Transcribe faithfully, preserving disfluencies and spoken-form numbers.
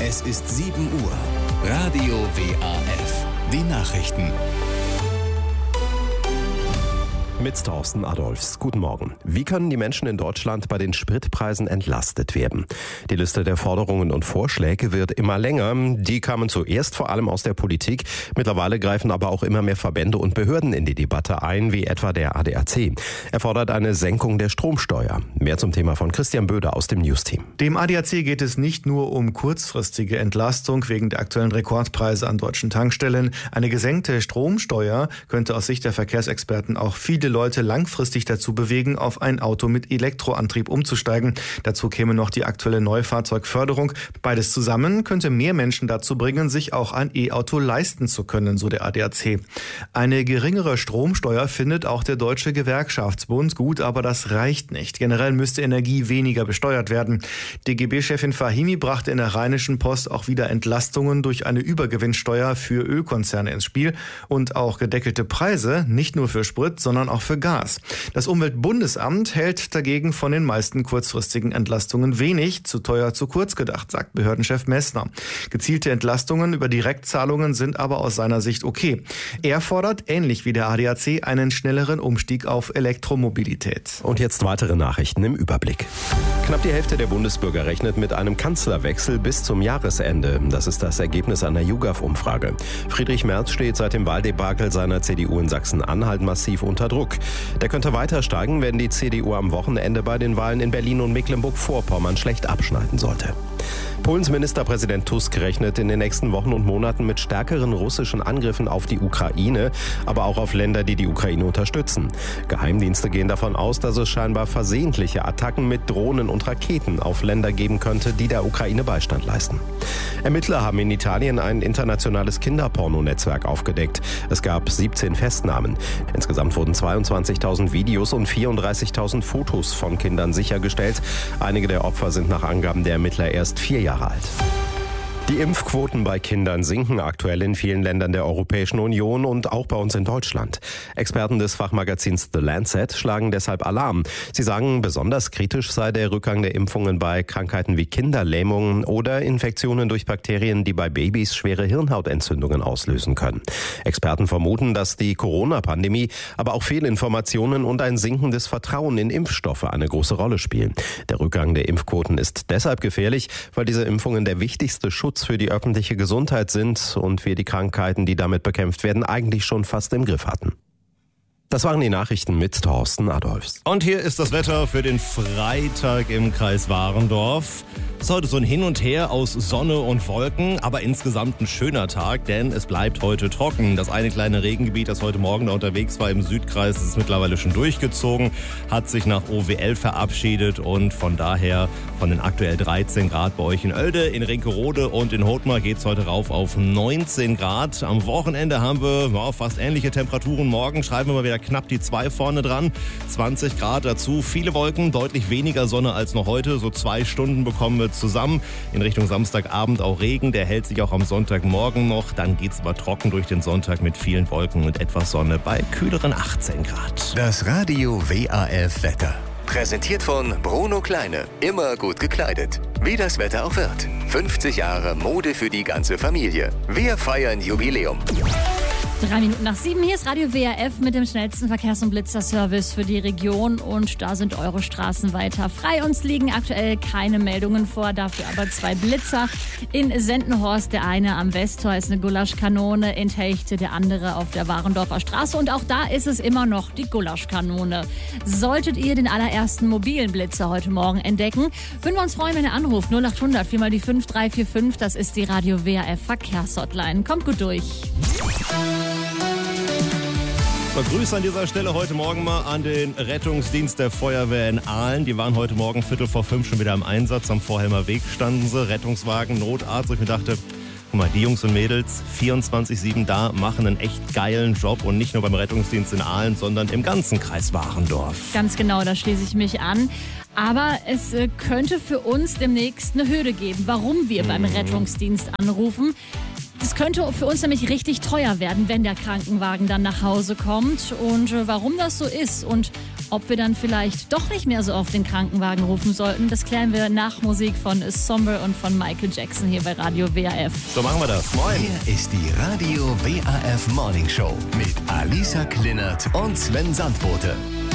Es ist sieben Uhr. Radio W A F. Die Nachrichten. Mit Thorsten Adolfs. Guten Morgen. Wie können die Menschen in Deutschland bei den Spritpreisen entlastet werden? Die Liste der Forderungen und Vorschläge wird immer länger. Die kamen zuerst vor allem aus der Politik. Mittlerweile greifen aber auch immer mehr Verbände und Behörden in die Debatte ein, wie etwa der A D A C. Er fordert eine Senkung der Stromsteuer. Mehr zum Thema von Christian Böder aus dem News-Team. Dem A D A C geht es nicht nur um kurzfristige Entlastung wegen der aktuellen Rekordpreise an deutschen Tankstellen. Eine gesenkte Stromsteuer könnte aus Sicht der Verkehrsexperten auch viele Leute langfristig dazu bewegen, auf ein Auto mit Elektroantrieb umzusteigen. Dazu käme noch die aktuelle Neufahrzeugförderung. Beides zusammen könnte mehr Menschen dazu bringen, sich auch ein E-Auto leisten zu können, so der A D A C. Eine geringere Stromsteuer findet auch der Deutsche Gewerkschaftsbund gut, aber das reicht nicht. Generell müsste Energie weniger besteuert werden. D G B-Chefin Fahimi brachte in der Rheinischen Post auch wieder Entlastungen durch eine Übergewinnsteuer für Ölkonzerne ins Spiel und auch gedeckelte Preise, nicht nur für Sprit, sondern auch für Gas. Das Umweltbundesamt hält dagegen von den meisten kurzfristigen Entlastungen wenig, zu teuer, zu kurz gedacht, sagt Behördenchef Messner. Gezielte Entlastungen über Direktzahlungen sind aber aus seiner Sicht okay. Er fordert, ähnlich wie der A D A C, einen schnelleren Umstieg auf Elektromobilität. Und jetzt weitere Nachrichten im Überblick. Knapp die Hälfte der Bundesbürger rechnet mit einem Kanzlerwechsel bis zum Jahresende. Das ist das Ergebnis einer YouGov-Umfrage. Friedrich Merz steht seit dem Wahldebakel seiner C D U in Sachsen-Anhalt massiv unter Druck. Der könnte weiter steigen, wenn die C D U am Wochenende bei den Wahlen in Berlin und Mecklenburg-Vorpommern schlecht abschneiden sollte. Polens Ministerpräsident Tusk rechnet in den nächsten Wochen und Monaten mit stärkeren russischen Angriffen auf die Ukraine, aber auch auf Länder, die die Ukraine unterstützen. Geheimdienste gehen davon aus, dass es scheinbar versehentliche Attacken mit Drohnen und Raketen auf Länder geben könnte, die der Ukraine Beistand leisten. Ermittler haben in Italien ein internationales Kinderpornonetzwerk aufgedeckt. Es gab siebzehn Festnahmen. Insgesamt wurden zweiundzwanzigtausend Videos und vierunddreißigtausend Fotos von Kindern sichergestellt. Einige der Opfer sind nach Angaben der Ermittler erst vier Jahre alt. Die Impfquoten bei Kindern sinken aktuell in vielen Ländern der Europäischen Union und auch bei uns in Deutschland. Experten des Fachmagazins The Lancet schlagen deshalb Alarm. Sie sagen, besonders kritisch sei der Rückgang der Impfungen bei Krankheiten wie Kinderlähmungen oder Infektionen durch Bakterien, die bei Babys schwere Hirnhautentzündungen auslösen können. Experten vermuten, dass die Corona-Pandemie, aber auch Fehlinformationen und ein sinkendes Vertrauen in Impfstoffe eine große Rolle spielen. Der Rückgang der Impfquoten ist deshalb gefährlich, weil diese Impfungen der wichtigste Schutz für die öffentliche Gesundheit sind und wir die Krankheiten, die damit bekämpft werden, eigentlich schon fast im Griff hatten. Das waren die Nachrichten mit Thorsten Adolfs. Und hier ist das Wetter für den Freitag im Kreis Warendorf. Es ist heute so ein Hin und Her aus Sonne und Wolken, aber insgesamt ein schöner Tag, denn es bleibt heute trocken. Das eine kleine Regengebiet, das heute Morgen da unterwegs war im Südkreis, ist mittlerweile schon durchgezogen, hat sich nach O W L verabschiedet und von daher von den aktuell dreizehn Grad bei euch in Oelde, in Rinkerode und in Hothmar geht es heute rauf auf neunzehn Grad. Am Wochenende haben wir ja, fast ähnliche Temperaturen. Morgen schreiben wir mal wieder knapp die zwei vorne dran. zwanzig Grad dazu, viele Wolken, deutlich weniger Sonne als noch heute. So zwei Stunden bekommen wir zusammen. In Richtung Samstagabend auch Regen, der hält sich auch am Sonntagmorgen noch. Dann geht es aber trocken durch den Sonntag mit vielen Wolken und etwas Sonne bei kühleren achtzehn Grad. Das Radio W A F Wetter. Präsentiert von Bruno Kleine. Immer gut gekleidet. Wie das Wetter auch wird. fünfzig Jahre Mode für die ganze Familie. Wir feiern Jubiläum. Drei Minuten nach sieben, hier ist Radio W A F mit dem schnellsten Verkehrs- und Blitzerservice für die Region und da sind eure Straßen weiter frei. Uns liegen aktuell keine Meldungen vor, dafür aber zwei Blitzer in Sendenhorst. Der eine am Westtor ist eine Gulaschkanone, in Techte der andere auf der Warendorfer Straße und auch da ist es immer noch die Gulaschkanone. Solltet ihr den allerersten mobilen Blitzer heute Morgen entdecken, würden wir uns freuen, wenn ihr anruft. null acht hundert vier mal die fünf drei vier fünf, das ist die Radio W A F Verkehrshotline. Kommt gut durch. So, Grüße an dieser Stelle heute Morgen mal an den Rettungsdienst der Feuerwehr in Aalen. Die waren heute Morgen Viertel vor fünf schon wieder im Einsatz. Am Vorhelmer Weg standen sie, Rettungswagen, Notarzt. Und ich mir dachte, guck mal, die Jungs und Mädels vierundzwanzig sieben da, machen einen echt geilen Job. Und nicht nur beim Rettungsdienst in Aalen, sondern im ganzen Kreis Warendorf. Ganz genau, da schließe ich mich an. Aber es äh, könnte für uns demnächst eine Hürde geben, warum wir beim Rettungsdienst anrufen. Das könnte für uns nämlich richtig teuer werden, wenn der Krankenwagen dann nach Hause kommt. Und äh, warum das so ist und Ob wir dann vielleicht doch nicht mehr so oft den Krankenwagen rufen sollten, das klären wir nach Musik von Sombre und von Michael Jackson hier bei Radio W A F. So machen wir das. Moin. Hier ist die Radio W A F Morning Show mit Alisa Klinert und Sven Sandbote.